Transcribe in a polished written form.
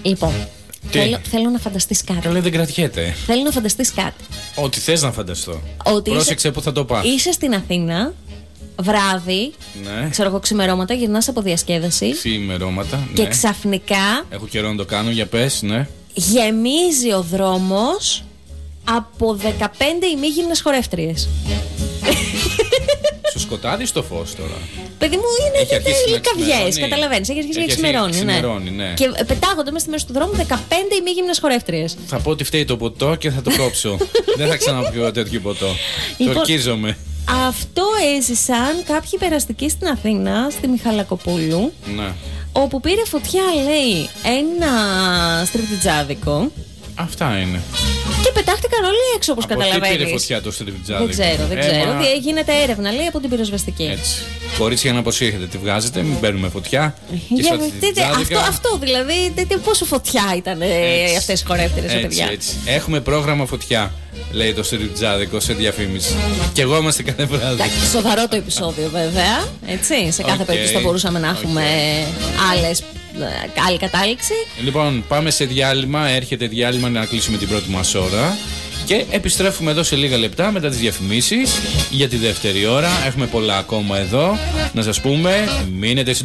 Λοιπόν, θέλω να φανταστείς κάτι. Καλά, δεν κρατιέται. Θέλω να φανταστείς κάτι. Ό,τι θες να φανταστώ. Ότι πρόσεξε που θα το πας. Είσαι στην Αθήνα, βράδυ, ναι. ξέρω εγώ, ξημερώματα, γυρνάς από διασκέδαση. Ξημερώματα, και ναι. ξαφνικά. Έχω καιρό να το κάνω, για πες, ναι. Γεμίζει ο δρόμος από 15 ημίγυμνες χορεύτριες. Στο σκοτάδι, στο φως τώρα. Παιδί μου, είναι οι καβιές, καταλαβαίνεις. Έχει αρχίσει να ξημερώνει. Ναι. Και πετάγονται μέσα στη μέση του δρόμου 15 ημίγυμνες χορεύτριες. Θα πω ότι φταίει το ποτό και θα το κόψω. Δεν θα ξαναπιώ τέτοιο ποτό. Λοιπόν, το ορκίζομαι. Αυτό έζησαν κάποιοι περαστικοί στην Αθήνα, στη Μιχαλακοπούλου. Ναι. Όπου πήρε φωτιά, λέει, ένα στριπτιτζάδικο. Αυτά είναι. Και πετάχτηκαν όλοι έξω, όπως καταλαβαίνεις. Τι πήρε φωτιά το στριπτιτζάδικο? Δεν ξέρω. Γίνεται έρευνα, λέει, από την πυροσβεστική. Έτσι. Κορίτσια, να αποσύχετε, τη βγάζετε, μην παίρνουμε φωτιά. Αυτό δηλαδή, πόσο φωτιά ήταν αυτές οι χορεύτριες, παιδιά. Έτσι. Έχουμε πρόγραμμα φωτιά, λέει το στριπτιτζάδικο σε διαφήμιση. Και εγώ είμαστε κάθε βράδυ. Σοβαρό το επεισόδιο, βέβαια. Έτσι. Σε κάθε περίπτωση θα μπορούσαμε να έχουμε άλλη κατάληξη. Λοιπόν, πάμε σε διάλειμμα. Έρχεται διάλειμμα να κλείσουμε την πρώτη μας ώρα. Και επιστρέφουμε εδώ σε λίγα λεπτά μετά τις διαφημίσεις για τη δεύτερη ώρα. Έχουμε πολλά ακόμα εδώ να σας πούμε. Μείνετε